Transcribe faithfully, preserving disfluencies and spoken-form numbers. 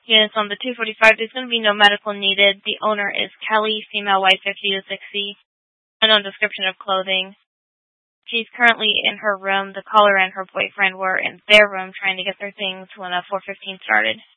Units on the two forty-five, there's going to be no medical needed. The owner is Kelly, female, white, fifty to sixty. Unknown description of clothing. She's currently in her room. The caller and her boyfriend were in their room trying to get their things when a four fifteen started.